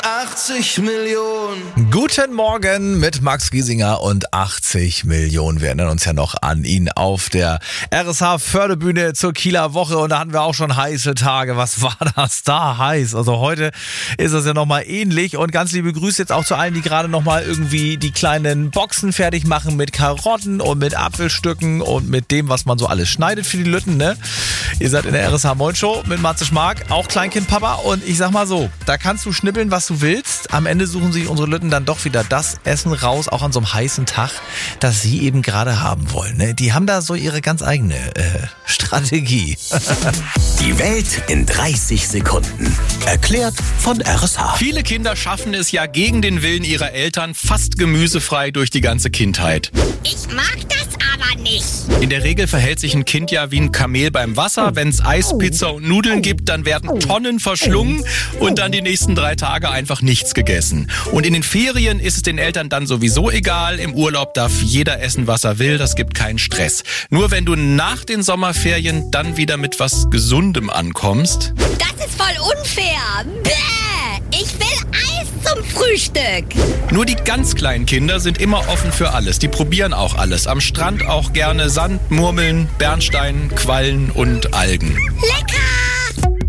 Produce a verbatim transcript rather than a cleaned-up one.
achtzig Millionen. Guten Morgen mit Max Giesinger und achtzig Millionen. Wir erinnern uns ja noch an ihn auf der R S H-Förderbühne zur Kieler Woche und da hatten wir auch schon heiße Tage. Was war das da heiß? Also heute ist es ja nochmal ähnlich und ganz liebe Grüße jetzt auch zu allen, die gerade nochmal irgendwie die kleinen Boxen fertig machen mit Karotten und mit Apfelstücken und mit dem, was man so alles schneidet für die Lütten, ne? Ihr seid in der R S H-Moin-Show mit Matze Schmark, auch Kleinkindpapa und ich sag mal so, da kannst du schnippeln, was du willst. Am Ende suchen sich unsere Lütten dann doch wieder das Essen raus, auch an so einem heißen Tag, das sie eben gerade haben wollen. Ne? Die haben da so ihre ganz eigene äh, Strategie. Die Welt in dreißig Sekunden. Erklärt von R S H. Viele Kinder schaffen es ja gegen den Willen ihrer Eltern fast gemüsefrei durch die ganze Kindheit. Ich mag das aber nicht. In der Regel verhält sich ein Kind ja wie ein Kamel beim Wasser. Wenn es Eis, Pizza und Nudeln gibt, dann werden Tonnen verschlungen und dann die nächsten drei Tage einfach nichts gegessen. Und in den Ferien ist es den Eltern dann sowieso egal. Im Urlaub darf jeder essen, was er will. Das gibt keinen Stress. Nur wenn du nach den Sommerferien dann wieder mit was Gesundem ankommst. Das ist voll unfair. Bäh! Ich will Eis zum Frühstück. Nur die ganz kleinen Kinder sind immer offen für alles. Die probieren auch alles. Am Strand auch gerne Sand, Murmeln, Bernstein, Quallen und Algen. Lecker!